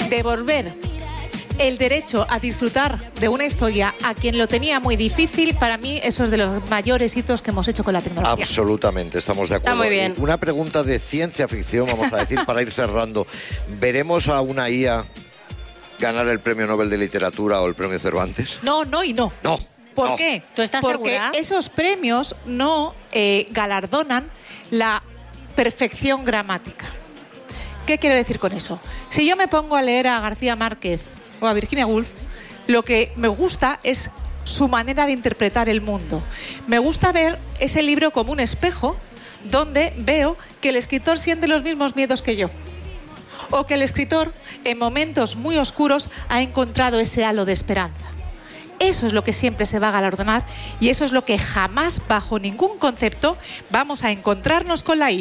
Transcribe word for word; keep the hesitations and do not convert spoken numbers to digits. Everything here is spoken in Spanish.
devolver el derecho a disfrutar de una historia a quien lo tenía muy difícil, para mí eso es de los mayores hitos que hemos hecho con la tecnología. Absolutamente, estamos de acuerdo. Está muy bien. Una pregunta de ciencia ficción, vamos a decir, para ir cerrando. ¿Veremos a una I A ganar el Premio Nobel de Literatura o el Premio Cervantes? No, no y no. No. ¿Por no. qué? ¿Tú estás Porque segura? esos premios no eh, galardonan la perfección gramática. ¿Qué quiero decir con eso? Si yo me pongo a leer a García Márquez o a Virginia Woolf, lo que me gusta es su manera de interpretar el mundo. Me gusta ver ese libro como un espejo donde veo que el escritor siente los mismos miedos que yo. O que el escritor, en momentos muy oscuros, ha encontrado ese halo de esperanza. Eso es lo que siempre se va a galardonar y eso es lo que jamás, bajo ningún concepto, vamos a encontrarnos con la I A.